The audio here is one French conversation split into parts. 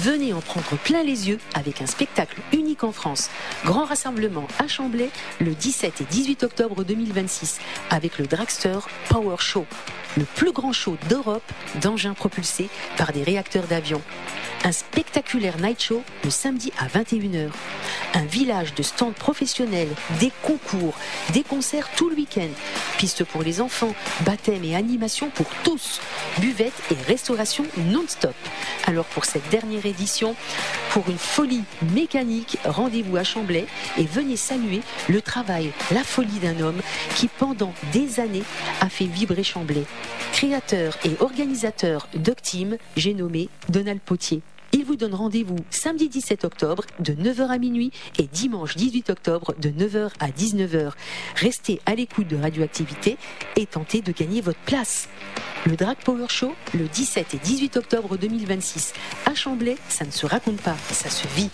Venez en prendre plein les yeux avec un spectacle unique en France. Grand rassemblement à Chamblay le 17 et 18 octobre 2026 avec le Dragster Power Show, le plus grand show d'Europe d'engins propulsés par des réacteurs d'avion. Un spectaculaire night show le samedi à 21h. Un village de stands professionnels, des concours, des concerts tout le week-end. Pistes pour les enfants, baptême et animation pour tous. Buvette et restauration non-stop. Alors pour cette dernière édition, pour une folie mécanique, rendez-vous à Chamblay et venez saluer le travail, la folie d'un homme qui pendant des années a fait vibrer Chamblay. Créateur et organisateur d'Octime, j'ai nommé Donald Potier. Il vous donne rendez-vous samedi 17 octobre de 9h à minuit et dimanche 18 octobre de 9h à 19h. Restez à l'écoute de Radioactivité et tentez de gagner votre place. Le Drag Power Show, le 17 et 18 octobre 2026. À Chamblay, ça ne se raconte pas, ça se vit.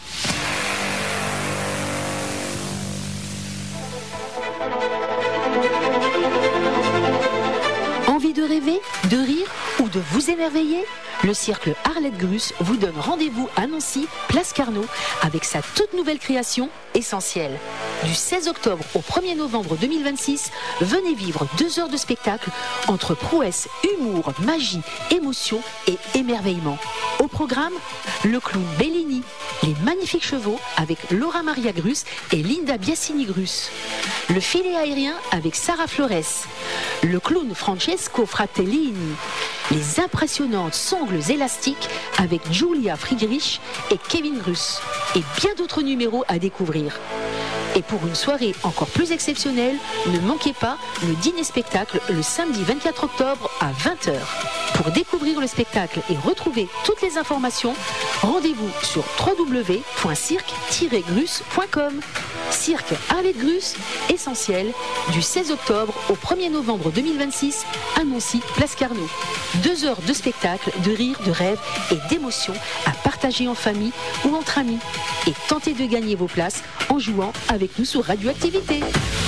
Envie de rêver, de rire ou de vous émerveiller ? Le cirque Arlette Grus vous donne rendez-vous à Nancy, place Carnot, avec sa toute nouvelle création Essentiel. Du 16 octobre au 1er novembre 2026, venez vivre 2 heures de spectacle entre prouesse, humour, magie, émotion et émerveillement. Au programme, le clown Bellini, les magnifiques chevaux avec Laura Maria Grus et Linda Biasini Grus, le filet aérien avec Sarah Flores, le clown Francesco Fratellini, les impressionnantes sangles élastiques avec Julia Friedrich et Kevin Grus, et bien d'autres numéros à découvrir. Et pour une soirée encore plus exceptionnelle, ne manquez pas le dîner-spectacle le samedi 24 octobre à 20h. Pour découvrir le spectacle et retrouver toutes les informations, rendez-vous sur www.cirque-grus.com. Cirque Arlette Grus, Essentiel, du 16 octobre au 1er novembre 2026 à Nancy, place Carnot. 2 heures de spectacle, de rire, de rêve et d'émotion à partager en famille ou entre amis. Et tentez de gagner vos places en jouant avec nous sur Radioactivité.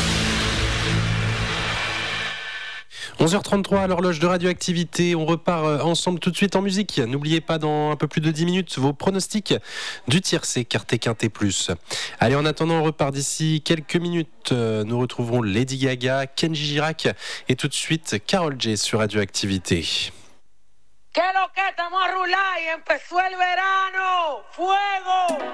11h33 à l'horloge de Radioactivité. On repart ensemble tout de suite en musique. N'oubliez pas dans un peu plus de 10 minutes vos pronostics du tiercé Quartet Quintet Plus. Allez, en attendant, on repart d'ici quelques minutes. Nous retrouverons Lady Gaga, Kenji Girac et tout de suite Karol J sur Radioactivité. ¿Qué lo que estamos a rular y empezó el verano? ¡Fuego!